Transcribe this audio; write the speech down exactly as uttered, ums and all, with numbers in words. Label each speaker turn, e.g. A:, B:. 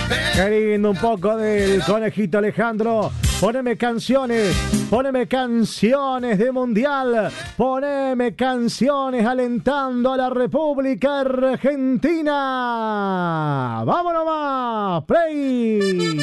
A: Qué lindo, un poco del Conejito Alejandro. Poneme canciones, poneme canciones de Mundial, poneme canciones alentando a la República Argentina. ¡Vámonos más! ¡Play!